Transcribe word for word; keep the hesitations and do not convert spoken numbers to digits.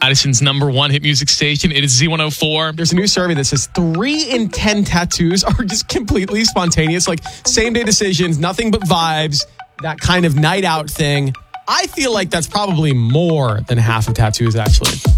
Addison's number one hit music station. It is Z one oh four. There's a new survey that says three in ten tattoos are just completely spontaneous, like same day decisions, nothing but vibes, that kind of night out thing. I feel like that's probably more than half of tattoos, actually.